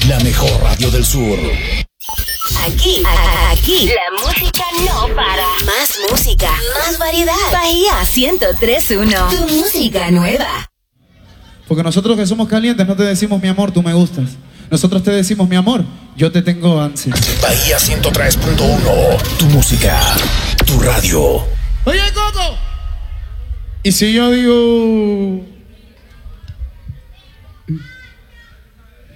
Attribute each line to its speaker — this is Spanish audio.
Speaker 1: La mejor radio del sur.
Speaker 2: Aquí, la música no para. Más música, más variedad. Bahía 103.1, tu música nueva.
Speaker 3: Porque nosotros que somos calientes no te decimos mi amor, tú me gustas. Nosotros te decimos mi amor, yo te tengo ansia.
Speaker 1: Bahía 103.1, tu música, tu radio.
Speaker 3: Oye, Coco. ¿Y si yo digo...